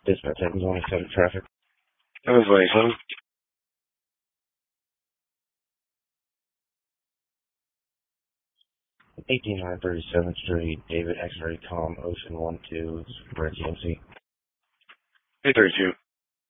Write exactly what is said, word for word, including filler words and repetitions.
Dispatch, I was only set of traffic. That was Lakeland. eighteen thirty-seventh Street, David X-Ray Com, Ocean one two, Red G M C. eight thirty-two.